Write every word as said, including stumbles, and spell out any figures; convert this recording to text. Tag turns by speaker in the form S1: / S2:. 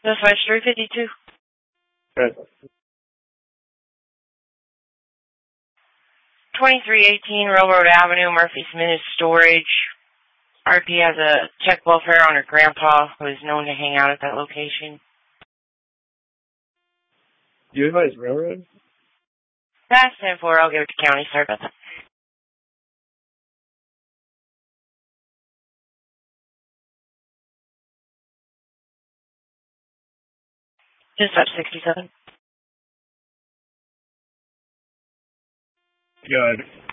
S1: That's West three fifty-two.
S2: Right.
S1: twenty-three eighteen Railroad Avenue, Murphy's Minute Storage. R P has a check welfare on her grandpa, who is known to hang out at that location.
S2: You advise railroad?
S1: That's ten four. I'll give it to county. Sorry about that. Just up sixty-seven.
S2: Good.